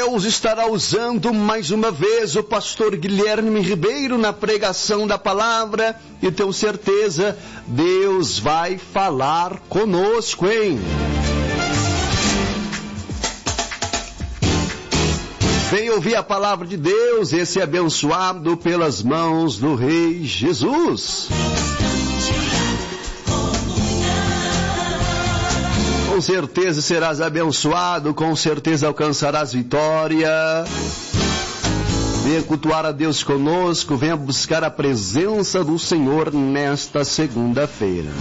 Deus estará usando mais uma vez o pastor Guilherme Ribeiro na pregação da palavra e tenho certeza, Deus vai falar conosco, hein? Vem ouvir a palavra de Deus, esse é abençoado pelas mãos do Rei Jesus. Com certeza serás abençoado, com certeza alcançarás vitória. Venha cultuar a Deus conosco, venha buscar a presença do Senhor nesta segunda-feira.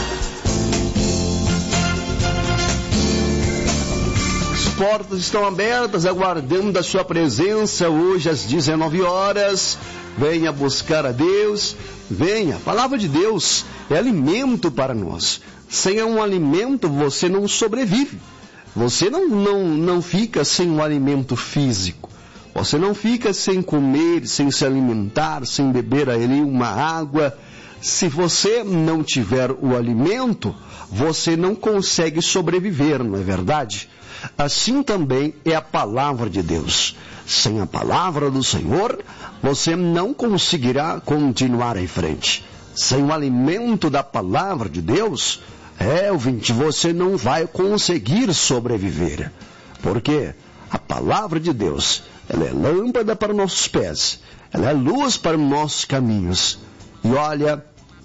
As portas estão abertas, aguardando a sua presença hoje às 19 horas. Venha buscar a Deus, venha. A palavra de Deus é alimento para nós. Sem um alimento você não sobrevive. Você não fica sem um alimento físico. Você não fica sem comer, sem se alimentar, sem beber ali uma água. Se você não tiver o alimento, você não consegue sobreviver, não é verdade? Assim também é a palavra de Deus. Sem a palavra do Senhor, você não conseguirá continuar em frente. Sem o alimento da palavra de Deus, ouvinte, você não vai conseguir sobreviver. Porque a palavra de Deus, ela é lâmpada para os nossos pés, ela é luz para os nossos caminhos. E olha,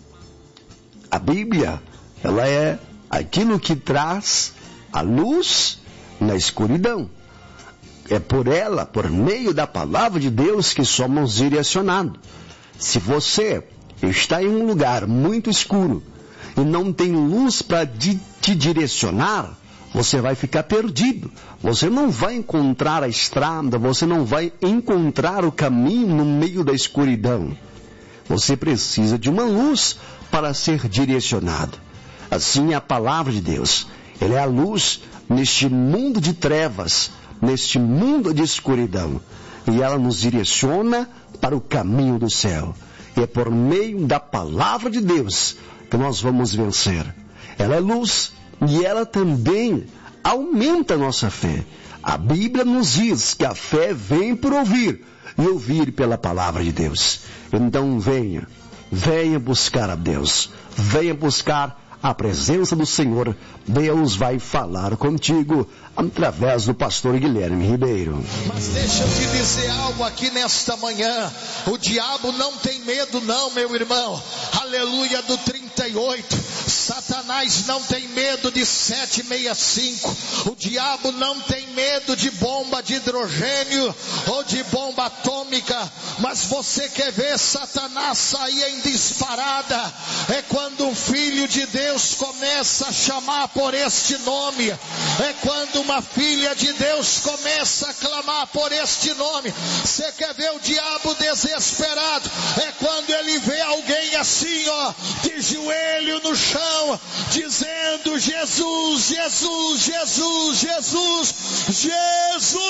a Bíblia, ela é aquilo que traz a luz na escuridão. É por ela, por meio da palavra de Deus, que somos direcionados. Se você está em um lugar muito escuro e não tem luz para te direcionar, você vai ficar perdido. Você não vai encontrar a estrada, você não vai encontrar o caminho no meio da escuridão. Você precisa de uma luz para ser direcionado. Assim é a palavra de Deus. Ela é a luz neste mundo de trevas, neste mundo de escuridão. E ela nos direciona para o caminho do céu. E é por meio da palavra de Deus que nós vamos vencer. Ela é luz e ela também aumenta a nossa fé. A Bíblia nos diz que a fé vem por ouvir e ouvir pela palavra de Deus. Então venha buscar a Deus, venha buscar a presença do Senhor. Deus vai falar contigo através do pastor Guilherme Ribeiro. Mas deixa eu te dizer algo aqui nesta manhã. O diabo não tem medo não, meu irmão. Aleluia do 38. Satanás não tem medo de 765. O diabo não tem medo de bomba de hidrogênio ou de bomba atômica. Mas você quer ver Satanás sair em disparada? É quando um filho de Deus começa a chamar por este nome. É quando uma filha de Deus começa a clamar por este nome. Você quer ver o diabo desesperado? É quando ele vê alguém assim, de joelho no chão, dizendo: Jesus, Jesus, Jesus, Jesus, Jesus.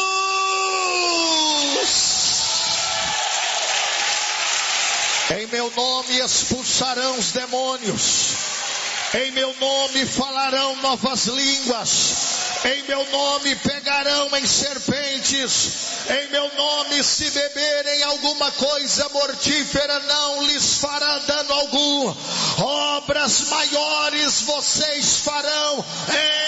Em meu nome expulsarão os demônios. Em meu nome falarão novas línguas. Em meu nome pegarão em serpentes. Em meu nome, se beberem alguma coisa mortífera, não lhes fará dano algum. Obras maiores vocês farão